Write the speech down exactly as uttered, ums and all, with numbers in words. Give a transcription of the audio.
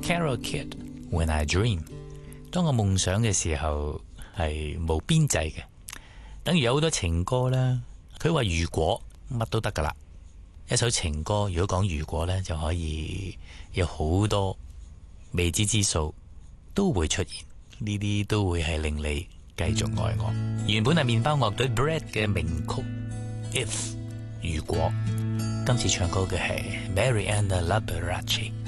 Carol Kid When I Dream， 當我夢想嘅時候係無邊際嘅，等於有好多情歌啦。佢話如果乜都得噶啦，一首情歌如果講如果呢，就可以有好多未知之數都會出現，呢啲都會係令你繼續愛我。原本係麵包樂隊 Bread 嘅名曲 If 如果，今次唱歌嘅係 Mariana Liberace。